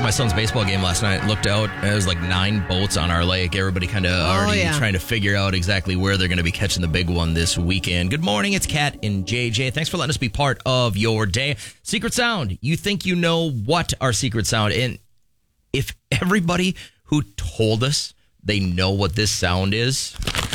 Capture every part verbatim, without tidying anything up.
my son's baseball game last night. Looked out, and there was like nine boats on our lake. Everybody kind of Oh, already yeah. trying to figure out exactly where they're going to be catching the big one this weekend. Good morning, it's Kat and J J. Thanks for letting us be part of your day. Secret sound. You think you know what our secret sound, and if everybody who told us they know what this sound is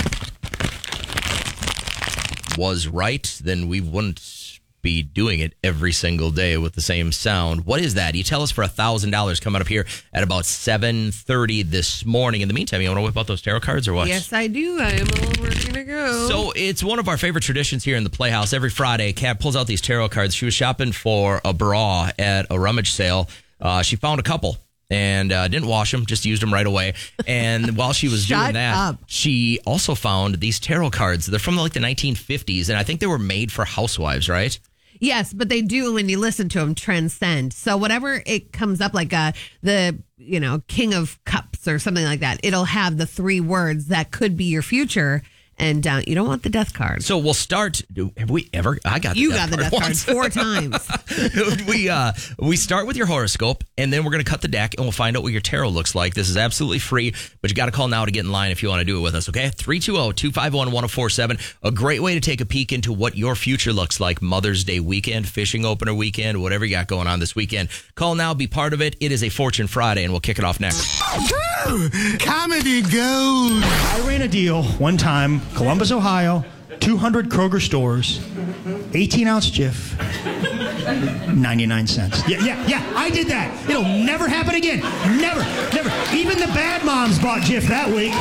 was right, then we wouldn't be doing it every single day with the same sound. What is that? You tell us for one thousand dollars coming up here at about seven thirty this morning. In the meantime, you want to whip out those tarot cards or what? Yes, I do. I am all ready to go. So it's one of our favorite traditions here in the Playhouse. Every Friday, Kat pulls out these tarot cards. She was shopping for a bra at a rummage sale. Uh, she found a couple and uh, didn't wash them, just used them right away. And while she was Shut doing that, up. she also found these tarot cards. They're from like the nineteen fifties, and I think they were made for housewives, right? Yes, but they do, when you listen to them, transcend. So whatever it comes up, like uh, the, you know, King of Cups or something like that, it'll have the three words that could be your future. And uh, you don't want the death card. So we'll start. Have we ever? I got the You death got the card death card once. four times. we uh we start with your horoscope, and then we're going to cut the deck, and we'll find out what your tarot looks like. This is absolutely free, but you got to call now to get in line if you want to do it with us, okay? three two zero, two five one, one zero four seven. A great way to take a peek into what your future looks like. Mother's Day weekend, fishing opener weekend, whatever you got going on this weekend. Call now, be part of it. It is a Fortune Friday, and we'll kick it off next. Comedy gold. I ran a deal one time, Columbus, Ohio, two hundred Kroger stores, eighteen ounce Jif, ninety-nine cents. Yeah, yeah, yeah, I did that. It'll never happen again. Never, never. Even the bad moms bought Jif that week.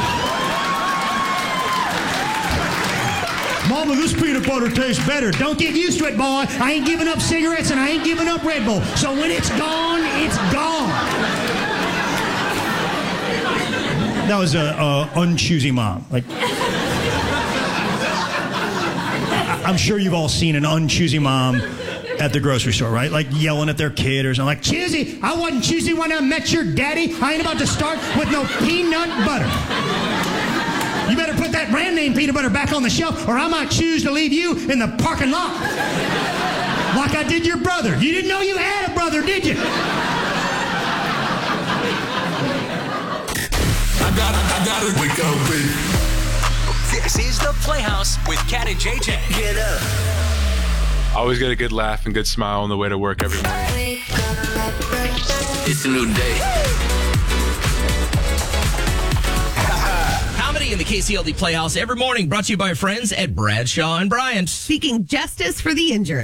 Mama, this peanut butter tastes better. Don't get used to it, boy. I ain't giving up cigarettes and I ain't giving up Red Bull. So when it's gone, it's gone. That was a, a unchoosy mom. Like, I'm sure you've all seen an unchoosy mom at the grocery store, right? Like yelling at their kid or something. Like, choosy, I wasn't choosy when I met your daddy. I ain't about to start with no peanut butter. You better put that brand name peanut butter back on the shelf, or I might choose to leave you in the parking lot. Like I did your brother. You didn't know you had a brother, did you? I got it, I got it. Wake up, baby. This is the Playhouse with Kat and J J. Get up. Always get a good laugh and good smile on the way to work every morning. It's a new day. Comedy in the K C L D Playhouse every morning, brought to you by our friends at Bradshaw and Bryant. Seeking justice for the injured.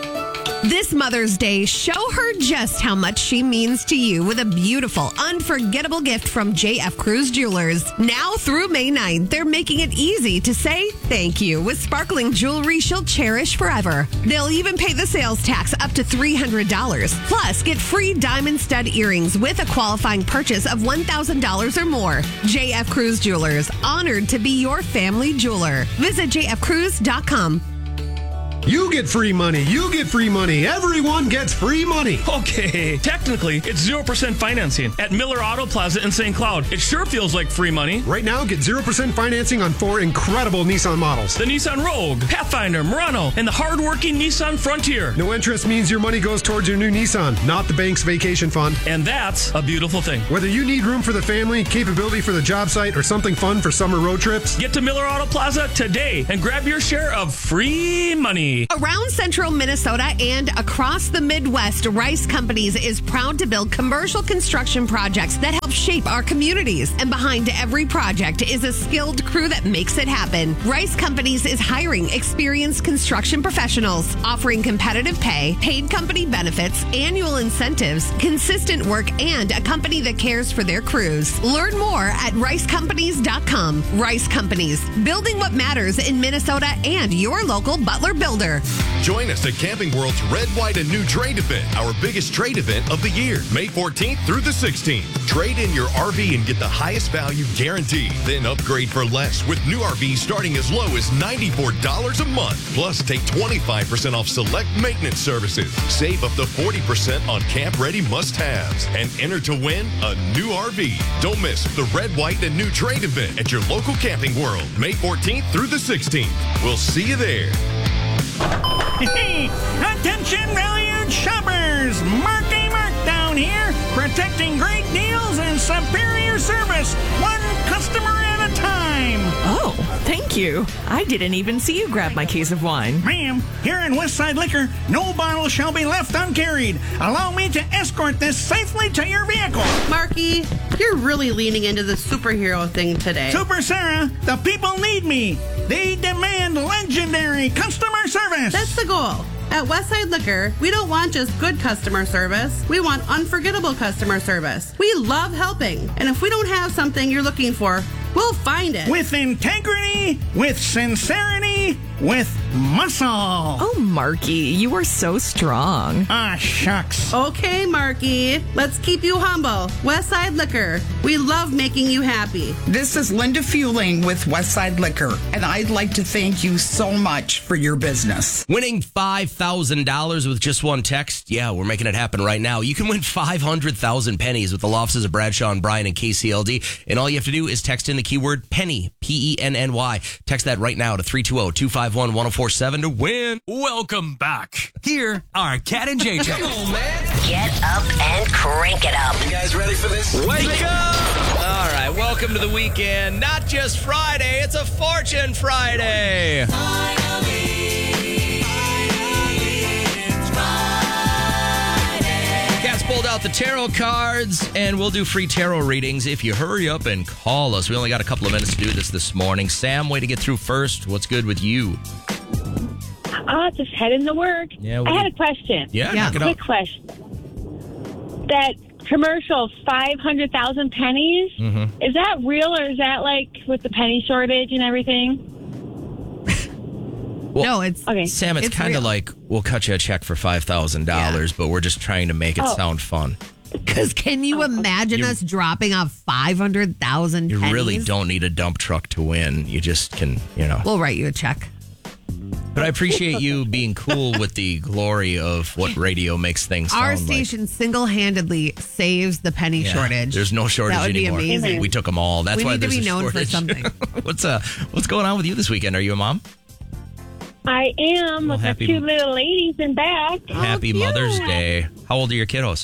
This Mother's Day, show her just how much she means to you with a beautiful, unforgettable gift from J F Cruz Jewelers. Now through May ninth, they're making it easy to say thank you with sparkling jewelry she'll cherish forever. They'll even pay the sales tax up to three hundred dollars. Plus, get free diamond stud earrings with a qualifying purchase of one thousand dollars or more. J F Cruz Jewelers, honored to be your family jeweler. Visit j f cruz dot com. You get free money. You get free money. Everyone gets free money. Okay, technically, it's zero percent financing at Miller Auto Plaza in Saint Cloud. It sure feels like free money. Right now, get zero percent financing on four incredible Nissan models. The Nissan Rogue, Pathfinder, Murano, and the hardworking Nissan Frontier. No interest means your money goes towards your new Nissan, not the bank's vacation fund. And that's a beautiful thing. Whether you need room for the family, capability for the job site, or something fun for summer road trips, get to Miller Auto Plaza today and grab your share of free money. Around central Minnesota and across the Midwest, Rice Companies is proud to build commercial construction projects that help shape our communities. And behind every project is a skilled crew that makes it happen. Rice Companies is hiring experienced construction professionals, offering competitive pay, paid company benefits, annual incentives, consistent work, and a company that cares for their crews. Learn more at rice companies dot com. Rice Companies, building what matters in Minnesota and your local Butler builder. Join us at Camping World's Red, White, and New Trade Event, our biggest trade event of the year, May fourteenth through the sixteenth. Trade in your R V and get the highest value guaranteed. Then upgrade for less with new R Vs starting as low as ninety-four dollars a month. Plus, take twenty-five percent off select maintenance services. Save up to forty percent on camp-ready must-haves. And enter to win a new R V. Don't miss the Red, White, and New Trade Event at your local Camping World, May fourteenth through the sixteenth. We'll see you there. Attention, valued shoppers! Marky Mark down here, protecting great deals and superior service, one customer at a time. Oh, thank you. I didn't even see you grab my case of wine. Ma'am, here in Westside Liquor, no bottle shall be left uncarried. Allow me to escort this safely to your vehicle. Marky, you're really leaning into the superhero thing today. Super Sarah, the people need me. They demand legendary customer service. That's the goal. At Westside Liquor, we don't want just good customer service. We want unforgettable customer service. We love helping. And if we don't have something you're looking for, we'll find it. With integrity, with sincerity, with muscle. Oh, Marky, you are so strong. Ah, shucks. Okay, Marky, let's keep you humble. Westside Liquor, we love making you happy. This is Linda Fueling with Westside Liquor, and I'd like to thank you so much for your business. Winning five thousand dollars with just one text? Yeah, we're making it happen right now. You can win five hundred thousand pennies with the law offices of Bradshaw and Bryan and K C L D, and all you have to do is text in the keyword penny, P E N N Y. Text that right now to three two zero, two five one, one zero four seven to win. Welcome back. Here are Cat and J J. Come on, man. Get up and crank it up. You guys ready for this? Wake up! All right, welcome to the weekend. Not just Friday, it's a Fortune Friday. Cat's pulled out the tarot cards, and we'll do free tarot readings if you hurry up and call us. We only got a couple of minutes to do this this morning. Sam, way to get through first. What's good with you? Uh, just heading to work. Yeah, I had a question. Yeah, knock it quick out. question. That commercial, five hundred thousand pennies, Mm-hmm. is that real or is that like with the penny shortage and everything? Well, no, it's okay. Sam, it's, It's kind of real. like we'll cut you a check for five thousand dollars, but we're just trying to make it Oh. sound fun. Because can you imagine You- us dropping off five hundred thousand You pennies? really don't need a dump truck to win. You just can, you know. We'll write you a check. But I appreciate you being cool with the glory of what radio makes things sound Our like. station single-handedly saves the penny Yeah, shortage. There's no shortage That would be anymore. amazing. We took them all. That's We why need to there's be a known for shortage. something. what's uh what's going on with you this weekend? Are you a mom? I am Well, with happy- the two little ladies in back. Happy Mother's Day. How old are your kiddos?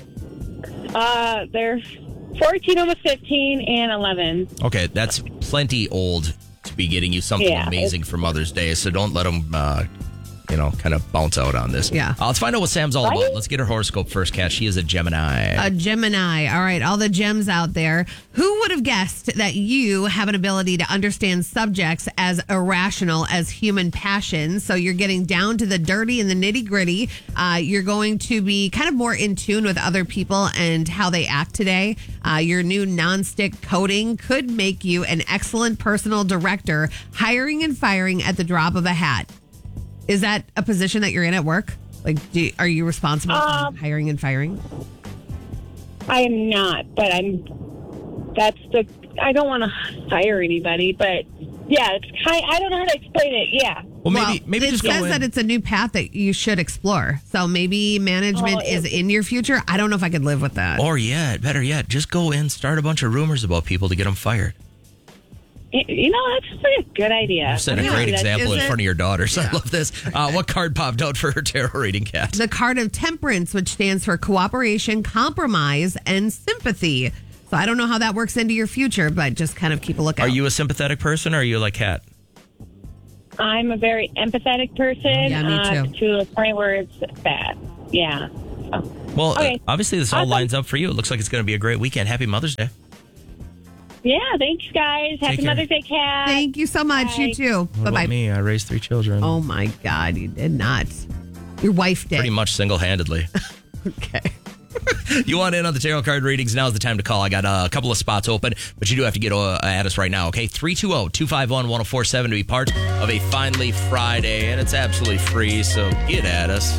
Uh, they're fourteen, almost fifteen, and eleven. Okay, that's plenty old to be getting you something Yeah, amazing for Mother's Day. So don't let them, uh, you know, kind of bounce out on this. Yeah. Uh, let's find out what Sam's all about. Let's get her horoscope first, Kat. She is a Gemini. A Gemini. All right, all the gems out there. Who would have guessed that you have an ability to understand subjects as irrational as human passion? So you're getting down to the dirty and the nitty gritty. Uh, you're going to be kind of more in tune with other people and how they act today. Uh, your new nonstick coating could make you an excellent personal director, hiring and firing at the drop of a hat. Is that a position that you're in at work? Like, do, are you responsible Um, for hiring and firing? I am not, but I'm. That's the. I don't want to hire anybody, but yeah, it's kind. I don't know how to explain it. Yeah. Well, maybe maybe it just go says in. that it's a new path that you should explore. So maybe management Oh, is in your future. I don't know if I could live with that. Or yet, better yet, just go in, start a bunch of rumors about people to get them fired. You know, that's a pretty good idea. You set a I'm great gonna do that. example in Is it? front of your daughters. I love this. Uh, what card popped out for her tarot reading, Kat? The card of temperance, which stands for cooperation, compromise, and sympathy. So I don't know how that works into your future, but just kind of keep a lookout. Are you a sympathetic person or are you like Kat? I'm a very empathetic person. Yeah, me uh, too. To a point where it's bad. Yeah. So, Well, Okay. uh, obviously this all Awesome. lines up for you. It looks like it's going to be a great weekend. Happy Mother's Day. yeah. Thanks, guys. Happy care. Mother's Day, Kat. Thank you so much. Bye. You too. What Bye about bye. me? I raised three children. Oh my God, you did not. Your wife did. Pretty much single-handedly. Okay. You want in on the tarot card readings? Now's the time to call. I got uh, a couple of spots open, but you do have to get uh, at us right now, okay? three two zero, two five one, one zero four seven to be part of a Finally Friday, and it's absolutely free, so get at us.